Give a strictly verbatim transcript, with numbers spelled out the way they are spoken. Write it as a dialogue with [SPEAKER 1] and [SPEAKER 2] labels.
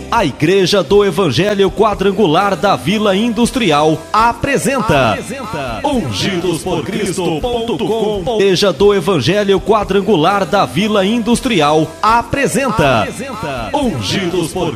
[SPEAKER 1] A Igreja do Evangelho Quadrangular da Vila Industrial apresenta, apresenta ungidos por cristo ponto com. Igreja do Evangelho Quadrangular da Vila Industrial apresenta, apresenta ungidos por